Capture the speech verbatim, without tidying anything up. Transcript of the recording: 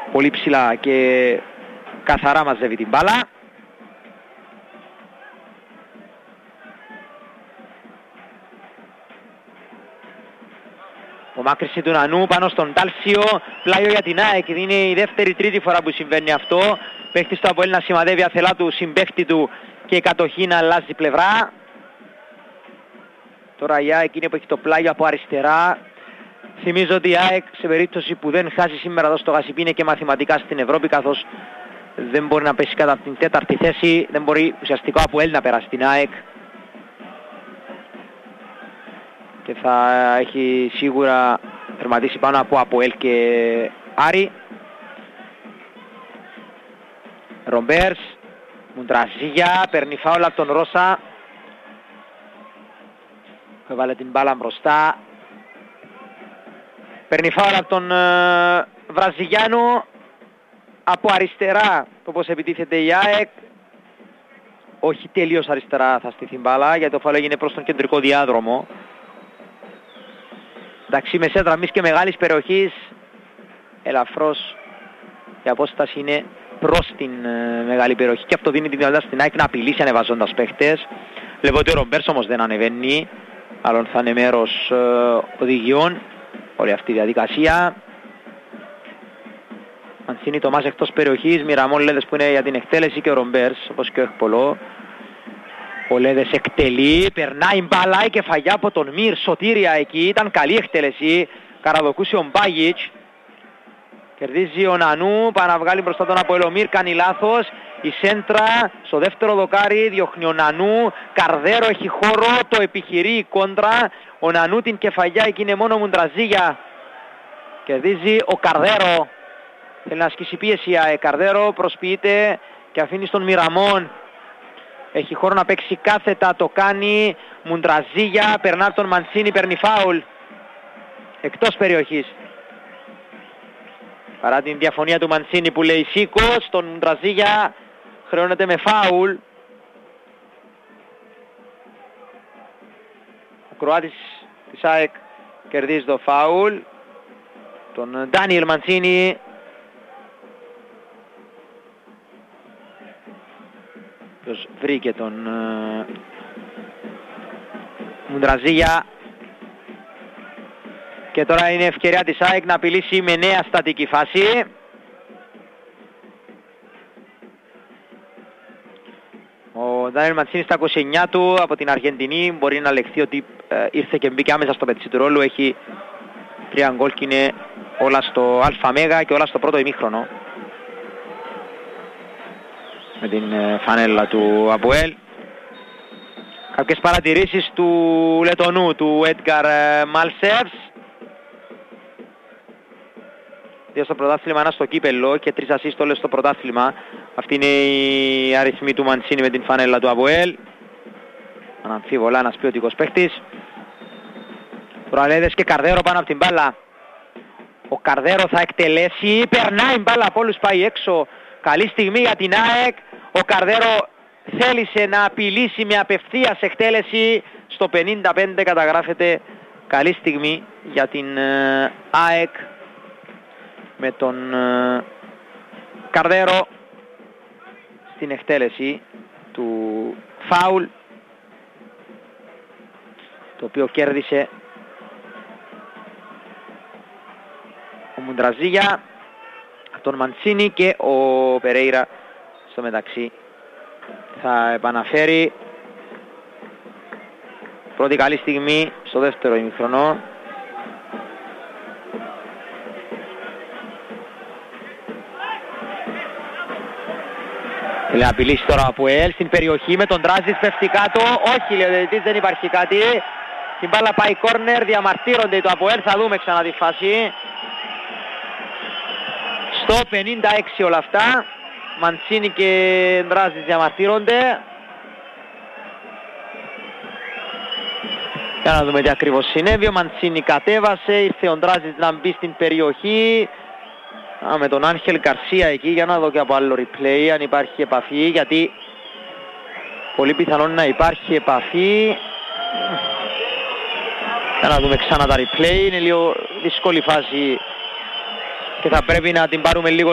πολύ ψηλά και καθαρά μαζεύει την μπάλα. Ο μάκρυση του Νανού πάνω στον Τάλσιο, πλάιο για την ΑΕΚ, είναι η δεύτερη τρίτη φορά που συμβαίνει αυτό. Παίχτης του Αποέλ να σημαδεύει αθελά του συμπαίχτη του και η κατοχή να αλλάζει πλευρά. Τώρα η ΑΕΚ είναι που έχει το πλάγιο από αριστερά. Θυμίζω ότι η ΑΕΚ σε περίπτωση που δεν χάσει σήμερα εδώ στο Γασιπί είναι και μαθηματικά στην Ευρώπη, καθώς δεν μπορεί να πέσει κατά την τέταρτη θέση, δεν μπορεί ουσιαστικά από Αποέλ να περάσει την ΑΕΚ. Και θα έχει σίγουρα τερματίσει πάνω από Αποέλ και Άρη. Ρομπέρς, Μουντραζίγια, παίρνει φάουλα από τον Ρώσα. Έβαλε την μπάλα μπροστά. Παίρνει φάουλα από τον ε, Βραζιλιάνο. Από αριστερά, όπως επιτίθεται η ΑΕΚ. Όχι τελείως αριστερά θα στηθεί μπάλα, γιατί το φάουλ έγινε προς τον κεντρικό διάδρομο. Εντάξει, μεσαία γραμμής και μεγάλης περιοχής, ελαφρώς η απόσταση είναι προς την ε, μεγάλη περιοχή και αυτό δίνει τη δυνατότητα στην ΑΕΚ να απειλήσει ανεβαζώντας παίχτες. Βλέπω ότι ο Ρομπέρς όμως δεν ανεβαίνει, άλλον θα είναι μέρος ε, οδηγιών όλη αυτή η διαδικασία. Μαντσίνη Τομάς εκτός περιοχής, Μιραμόν Λέδες που είναι για την εκτέλεση και ο Ρομπέρς όπως και ο Εκπολό. Ο Λέδες εκτελεί, περνάει μπάλα, η κεφαγιά από τον Μυρ, σωτήρια εκεί, ήταν καλή εκτέλεση. Καραδοκούσε ο Μπάγιτς. Κερδίζει ο Νανού, πάει να βγάλει μπροστά τον Αποέλ, ο Μυρ κάνει λάθος. Η σέντρα στο δεύτερο δοκάρι, διώχνει ο Νανού. Καρδέρο έχει χώρο, το επιχειρεί η κόντρα. Ο Νανού την κεφαγιά, εκεί είναι μόνο Μουντραζίγια. Κερδίζει ο Καρδέρο. Θέλει να ασκήσει πίεση, η Καρδέρο προσποιείται και αφήνει στον Μιραμόν. Έχει χώρο να παίξει κάθετα, το κάνει. Μουντραζίγια, περνά από τον Μαντσίνη, παίρνει φάουλ. Εκτός περιοχής. Παρά την διαφωνία του Μαντσίνη που λέει σήκω, στον Μουντραζίγια χρεώνεται με φάουλ. Ο Κροάτης της ΑΕΚ κερδίζει το φάουλ. Τον Ντάνιελ Μαντσίνη. Ποιος βρήκε τον uh, Μουντραζίγια. Και τώρα είναι ευκαιρία της ΑΕΚ να απειλήσει με νέα στατική φάση. Ο Ντάνιελ Μαντσίνη στα είκοσι εννιά του από την Αργεντινή μπορεί να λεχθεί ότι ε, ήρθε και μπήκε άμεσα στο πετσί του ρόλου. Έχει τρία γκολ και είναι όλα στο ΑΜ και όλα στο πρώτο ημίχρονο. Με την ε, φανέλα του Αποέλ. Κάποιες παρατηρήσεις του Λετονού, του Έντγκαρ Μάλσεβς. Δύο στο πρωτάθλημα, ένα στο κύπελλο και τρεις ασίστ όλες στο πρωτάθλημα. Αυτή είναι η αριθμή του Μαντσίνη με την φανέλα του Αποέλ. Αναμφίβολα ένας ποιοτικός παίχτης. Προαλέδες και Καρδέρο πάνω από την μπάλα. Ο Καρδέρο θα εκτελέσει, περνάει μπάλα από όλους, πάει έξω. Καλή στιγμή για την ΑΕΚ. Ο Καρδέρο θέλησε να απειλήσει με απευθείας εκτέλεση. Στο πενήντα πέντε καταγράφεται καλή στιγμή για την ε, ΑΕΚ με τον ε, Καρδέρο στην εκτέλεση του φάουλ, το οποίο κέρδισε ο Μουντραζίγια, τον Μαντσίνη, και ο Περέιρα στο μεταξύ θα επαναφέρει. Πρώτη καλή στιγμή στο δεύτερο ημιχρονό. Θέλει να απειλήσει τώρα από Ελ στην περιοχή με τον Ντράζιτς, πέφτει κάτω. Όχι, λέει ο διαιτητής, δεν υπάρχει κάτι. Την μπάλα πάει κόρνερ, διαμαρτύρονται το Αποέλ, θα δούμε ξανά τη φάση. Στο πενήντα έξι όλα αυτά. Μαντσίνη και Ντράζιτς διαμαρτύρονται. Για να δούμε τι ακριβώς συνέβη. Ο Μαντσίνη κατέβασε, ήρθε ο Ντράζιτς να μπει στην περιοχή. Α, με τον Άγχελ Γκαρσία εκεί, για να δω και από άλλο replay αν υπάρχει επαφή, γιατί πολύ πιθανόν να υπάρχει επαφή. Για να δούμε ξανά τα replay, είναι λίγο δύσκολη φάση και θα πρέπει να την πάρουμε λίγο